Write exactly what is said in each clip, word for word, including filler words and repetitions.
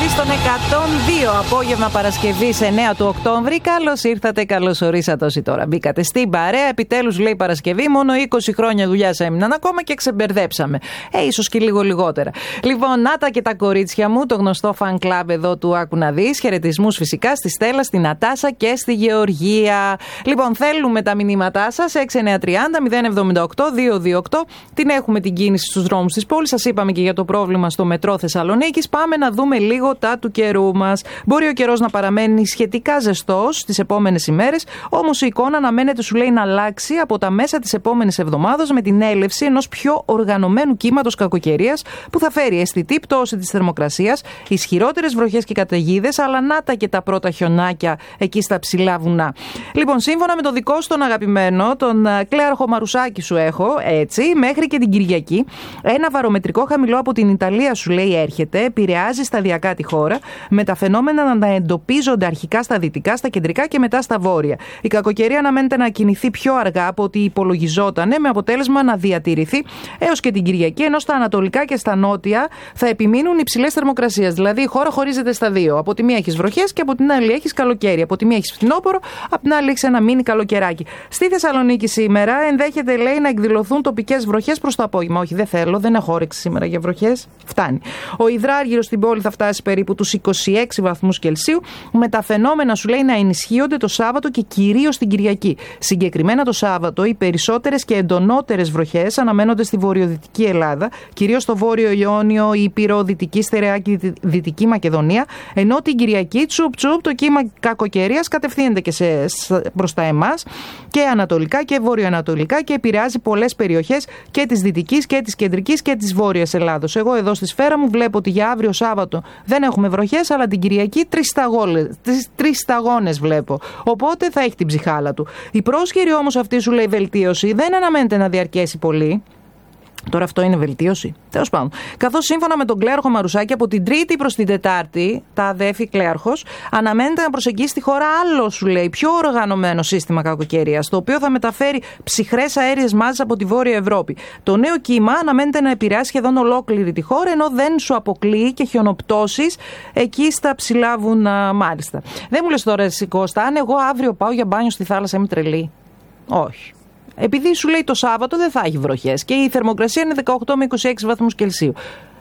στον εκατόν δύο, απόγευμα Παρασκευής εννέα του Οκτώβρη. Καλώς ήρθατε, καλώς ορίσατε όσοι τώρα μπήκατε στην παρέα. Επιτέλους λέει Παρασκευή, μόνο είκοσι χρόνια δουλειάς έμειναν ακόμα και ξεμπερδέψαμε. Ε, ίσως και λίγο λιγότερα. Λοιπόν, να τα και τα κορίτσια μου, το γνωστό fan club εδώ του Άκου να δεις. Χαιρετισμούς φυσικά στη Στέλλα, στη Νατάσα και στη Γεωργία. Λοιπόν, θέλουμε τα μηνύματά σας έξι εννιά τρία μηδέν μηδέν εβδομήντα οκτώ διακόσια είκοσι οκτώ. Την έχουμε την κίνηση στους δρόμους της πόλης. Σας είπαμε και για το πρόβλημα στο μετρό Θεσσαλονίκης. Πάμε να δούμε λίγο τα του καιρού μας. Μπορεί ο καιρός να παραμένει σχετικά ζεστός τις επόμενες ημέρες, όμως η εικόνα αναμένεται, σου λέει, να αλλάξει από τα μέσα της επόμενης εβδομάδας με την έλευση ενός πιο οργανωμένου κύματος κακοκαιρίας που θα φέρει αισθητή πτώση της θερμοκρασίας, ισχυρότερες βροχές και καταιγίδες, αλλά να τα και τα πρώτα χιονάκια εκεί στα ψηλά βουνά. Λοιπόν, σύμφωνα με το δικό σου τον αγαπημένο, τον Κλέαρχο Μαρουσάκη σου έχω, έτσι, μέχρι και την Κυριακή, ένα βαρομετρικό χαμηλό από την Ιταλία, σου λέει, έρχεται, επηρεάζει σταδιακά τη χώρα, με τα φαινόμενα να εντοπίζονται αρχικά στα δυτικά, στα κεντρικά και μετά στα βόρεια. Η κακοκαιρία αναμένεται να κινηθεί πιο αργά από ό,τι υπολογιζόταν, με αποτέλεσμα να διατηρηθεί έως και την Κυριακή, ενώ στα ανατολικά και στα νότια θα επιμείνουν υψηλές θερμοκρασίες. Δηλαδή η χώρα χωρίζεται στα δύο. Από τη μία έχεις βροχές και από την άλλη έχεις καλοκαίρι. Από τη μία έχεις φθινόπωρο, από την άλλη έχεις ένα μίνι καλοκαιράκι. Στη Θεσσαλονίκη σήμερα ενδέχεται, λέει, να εκδηλωθούν τοπικές βροχές προς το απόγευμα. Όχι, δεν θέλω, δεν έχω όρεξη σήμερα για βροχές. Φτάνει. Ο υδράργυρος στην πόλη θα φτάσει περίπου τους είκοσι έξι βαθμούς Κελσίου, με τα φαινόμενα, σου λέει, να ενισχύονται το Σάββατο και κυρίως την Κυριακή. Συγκεκριμένα το Σάββατο, οι περισσότερες και εντονότερες βροχές αναμένονται στη βορειοδυτική Ελλάδα, κυρίως στο Βόρειο Ιόνιο, Ήπειρο, Δυτική Στερεάκη, Δυτική Μακεδονία, ενώ την Κυριακή, τσουπ τσουπ, το κύμα κακοκαιρίας κατευθύνεται και σε, προς τα εμάς και ανατολικά και βορειοανατολικά και επηρεάζει πολλές περιοχές και της Δυτικής και της Κεντρικής και της Βόρειας Ελλάδος. Εγώ εδώ στη σφαίρα μου βλέπω ότι για αύριο Σάββατο δεν έχουμε βροχές, αλλά την Κυριακή τρεις σταγόνες, τρεις σταγόνες βλέπω. Οπότε θα έχει την ψυχάλα του. Η πρόσχερη όμως αυτή, σου λέει, βελτίωση δεν αναμένεται να διαρκέσει πολύ. Τώρα αυτό είναι βελτίωση. Τέλος πάντων. Καθώς σύμφωνα με τον Κλέαρχο Μαρουσάκη, από την Τρίτη προς την Τετάρτη, τα αδέφη Κλέαρχος, αναμένεται να προσεγγίσει τη χώρα άλλο, σου λέει, πιο οργανωμένο σύστημα κακοκαιρίας, το οποίο θα μεταφέρει ψυχρές αέριες μάζες από τη Βόρεια Ευρώπη. Το νέο κύμα αναμένεται να επηρεάσει σχεδόν ολόκληρη τη χώρα, ενώ δεν σου αποκλείει και χιονοπτώσεις εκεί στα ψηλά βουνά, μάλιστα. Δεν μου λες τώρα, εσύ Κώστα, αν εγώ αύριο πάω για μπάνιο στη θάλασσα, είμαι τρελή? Όχι. Επειδή σου λέει το Σάββατο δεν θα έχει βροχές και η θερμοκρασία είναι δεκαοκτώ με είκοσι έξι βαθμούς Κελσίου.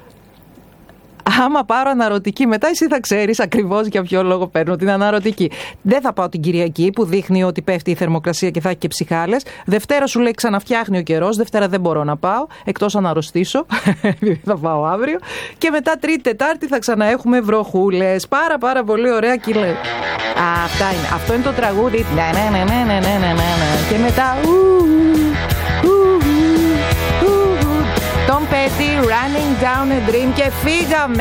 Άμα πάρω αναρωτική μετά, εσύ θα ξέρεις ακριβώς για ποιο λόγο παίρνω την αναρωτική. Δεν θα πάω την Κυριακή που δείχνει ότι πέφτει η θερμοκρασία και θα έχει και ψυχάλες. Δευτέρα σου λέει ξαναφτιάχνει ο καιρός. Δευτέρα δεν μπορώ να πάω, εκτός αν αρρωστήσω. Θα πάω αύριο. Και μετά Τρίτη, Τετάρτη θα ξαναέχουμε βροχούλες. Πάρα πάρα πολύ ωραία κύλε. Α, αυτά είναι. Αυτό είναι το τραγούδι. Ναι, ναι, ναι, ναι, ναι, ναι, ναι. Και μετά. Tom Petty, Running Down a Dream, και φύγαμε.